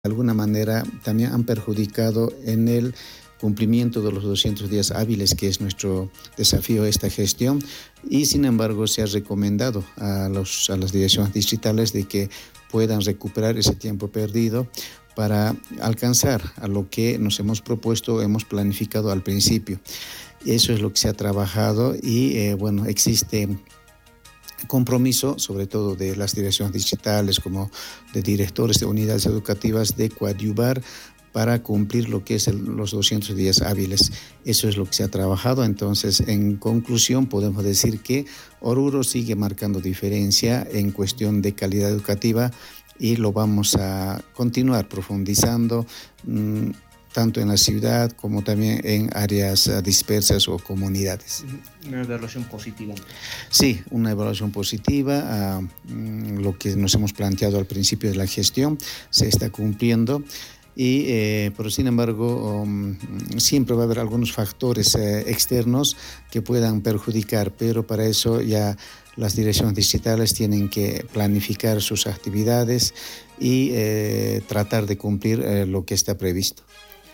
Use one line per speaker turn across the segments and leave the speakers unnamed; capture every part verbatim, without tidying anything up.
de alguna manera también han perjudicado en el cumplimiento de los doscientos días hábiles, que es nuestro desafío esta gestión, y sin embargo se ha recomendado a, los, a las direcciones distritales de que puedan recuperar ese tiempo perdido para alcanzar a lo que nos hemos propuesto, hemos planificado al principio. Eso es lo que se ha trabajado y eh, bueno, existe compromiso, sobre todo de las direcciones distritales como de directores de unidades educativas, de coadyuvar para cumplir lo que es el, los doscientos días hábiles. Eso es lo que se ha trabajado. Entonces, en conclusión, podemos decir que Oruro sigue marcando diferencia en cuestión de calidad educativa y lo vamos a continuar profundizando mmm, tanto en la ciudad como también en áreas uh, dispersas o comunidades.
Una evaluación positiva.
Sí, una evaluación positiva. Uh, lo que nos hemos planteado al principio de la gestión se está cumpliendo. Y, eh, pero sin embargo, um, siempre va a haber algunos factores eh, externos que puedan perjudicar, pero para eso ya las direcciones distritales tienen que planificar sus actividades y eh, tratar de cumplir eh, lo que está previsto.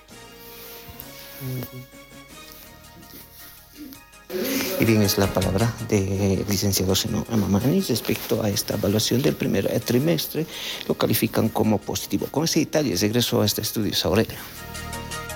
Y bien, es la palabra del licenciado Zeno Amamani respecto a esta evaluación del primer trimestre. Lo califican como positivo. Con ese detalle regreso a este estudio, Aurelia.